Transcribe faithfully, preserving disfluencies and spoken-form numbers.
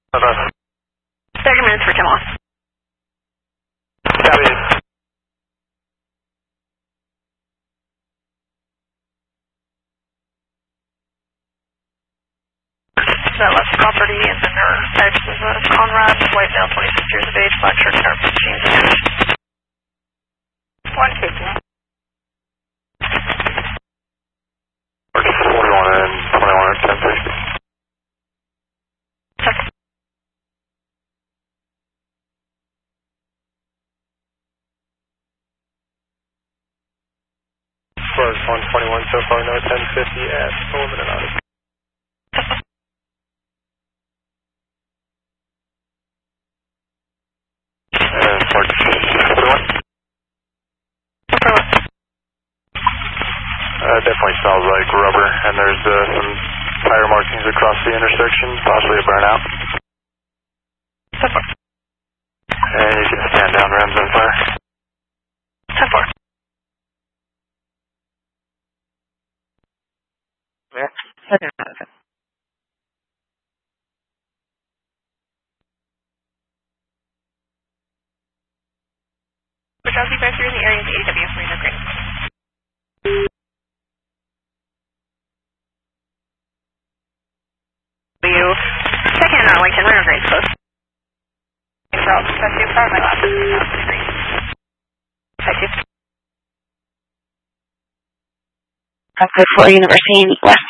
Uh, thirty minutes for Tim off. Copy. That left property and then their types of uh, Conrad, white male, twenty-six years of age, black shirt, dark jeans, and hair. one fifty. forty-one and twenty-one at ten sixty. Close one twenty-one so far, no ten fifty at Sullivan and Odyssey. And Park forty-one. Uh, definitely smells like rubber, and there's uh, some tire markings across the intersection, possibly a burnout. And you can stand down, rims on fire. ten four. Yeah. Chelsea back through the area of the A W Marina Green. You second in Arlington, Marina Green close. Route five two, power my left. five two. Rockwood four University West.